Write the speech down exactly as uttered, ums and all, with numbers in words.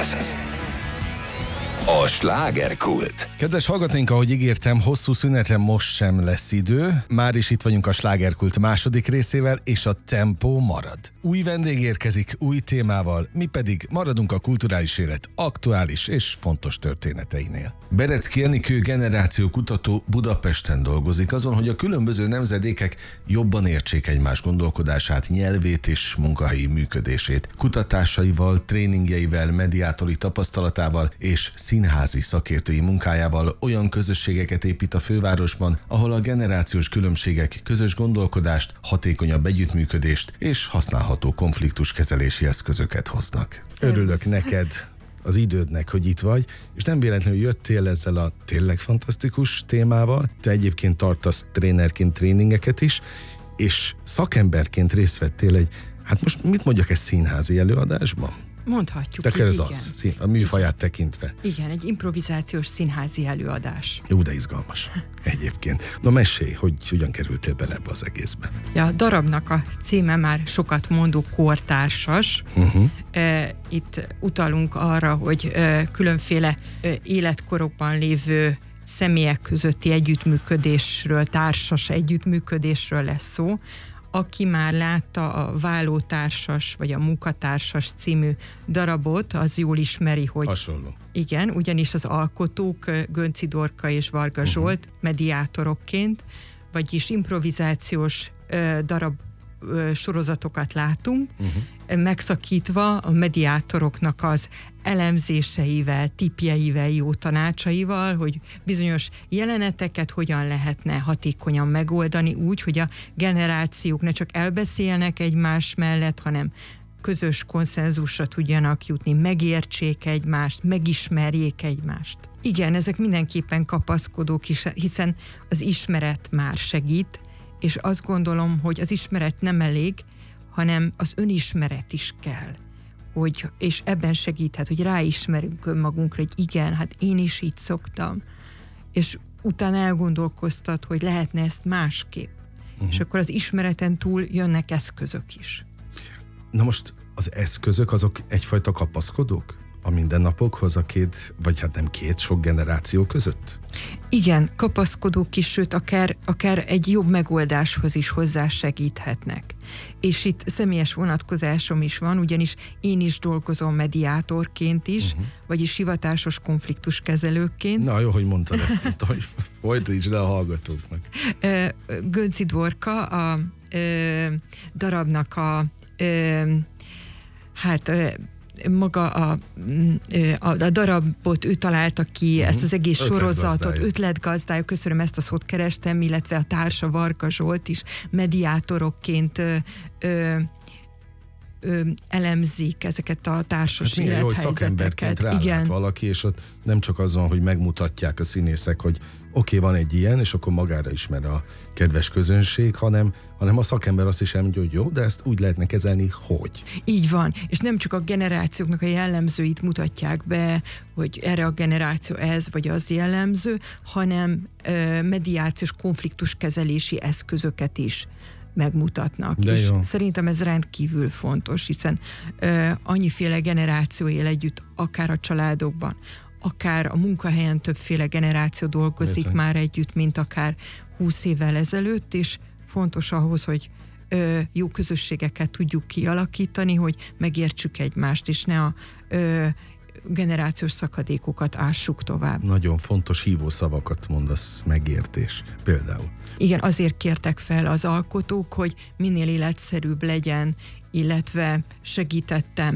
Ez a slágerkult. Kedves hallgatóink, ahogy ígértem, hosszú szünetre most sem lesz idő. Már is itt vagyunk a slágerkult második részével, és a tempó marad. Új vendég érkezik, új témával, mi pedig maradunk a kulturális élet aktuális és fontos történeteinél. Berecki Enikő generációkutató Budapesten dolgozik azon, hogy a különböző nemzedékek jobban értsék egymás gondolkodását, nyelvét és munkahelyi működését. Kutatásaival, tréningjeivel, mediátori tapasztalatával és színházi szakértői munkájával olyan közösségeket épít a fővárosban, ahol a generációs különbségek közös gondolkodást, hatékonyabb együttműködést és használható konfliktuskezelési eszközöket hoznak. Szervusz. Örülök neked az idődnek, hogy itt vagy, és nem véletlenül jöttél ezzel a tényleg fantasztikus témával. Te egyébként tartasz trénerként tréningeket is, és szakemberként részt vettél egy, hát most mit mondjak, ez színházi előadásban? Mondhatjuk Te így, ez igen. az, szín, a műfaját tekintve. Igen, egy improvizációs színházi előadás. Jó, de izgalmas egyébként. Na mesélj, hogy hogyan kerültél bele ebbe az egészbe. Ja, a darabnak a címe már sokat mondó kortársas. Uh-huh. Itt utalunk arra, hogy különféle életkorokban lévő személyek közötti együttműködésről, társas együttműködésről lesz szó. Aki már látta a Vállótársas vagy a Munkatársas című darabot, az jól ismeri, hogy... Hasonló. Igen, ugyanis az alkotók Gönczy Dorka és Varga uh-huh. Zsolt mediátorokként, vagyis improvizációs ö, darab ö, sorozatokat látunk, uh-huh. megszakítva a mediátoroknak az elemzéseivel, tippjeivel, jó tanácsaival, hogy bizonyos jeleneteket hogyan lehetne hatékonyan megoldani úgy, hogy a generációk ne csak elbeszélnek egymás mellett, hanem közös konszenzusra tudjanak jutni, megértsék egymást, megismerjék egymást. Igen, ezek mindenképpen kapaszkodók is, hiszen az ismeret már segít, és azt gondolom, hogy az ismeret nem elég, hanem az önismeret is kell. Hogy, és ebben segíthet, hogy ráismerünk önmagunkra, hogy igen, hát én is így szoktam, és utána elgondolkoztat, hogy lehetne ezt másképp. Uh-huh. És akkor az ismereten túl jönnek eszközök is. Na most az eszközök azok egyfajta kapaszkodók a mindennapokhoz, a két, vagy hát nem két, sok generáció között? Igen, kapaszkodók is, sőt, akár, akár egy jobb megoldáshoz is hozzásegíthetnek. És itt személyes vonatkozásom is van, ugyanis én is dolgozom mediátorként is, uh-huh. vagyis hivatásos konfliktuskezelőként. Na jó, hogy mondtad ezt itt, hogy folytatítsd le a hallgatóknak. Gönczy Dorka a ö, darabnak a ö, hát ö, maga a, a, a darabot ő találta ki, uh-huh. ezt az egész sorozatot, ötletgazdája, köszönöm, ezt a szót kerestem, illetve a társa Varga Zsolt is mediátorokként ö, ö, ö, elemzik ezeket a társas hát élethelyzeteket. Szakemberként rálát valaki, és ott nem csak azon, hogy megmutatják a színészek, hogy oké, okay, van egy ilyen, és akkor magára ismer a kedves közönség, hanem, hanem a szakember azt is elmondja, hogy jó, de ezt úgy lehetne kezelni, hogy. Így van, és nem csak a generációknak a jellemzőit mutatják be, hogy erre a generáció ez vagy az jellemző, hanem ö, mediációs konfliktuskezelési eszközöket is megmutatnak. De és jó. Szerintem ez rendkívül fontos, hiszen ö, annyiféle generáció él együtt, akár a családokban, akár a munkahelyen többféle generáció dolgozik Bizony. Már együtt, mint akár húsz évvel ezelőtt, és fontos ahhoz, hogy ö, jó közösségeket tudjuk kialakítani, hogy megértsük egymást, és ne a ö, generációs szakadékokat ássuk tovább. Nagyon fontos hívószavakat mondasz, megértés például. Igen, azért kértek fel az alkotók, hogy minél életszerűbb legyen, illetve segítettem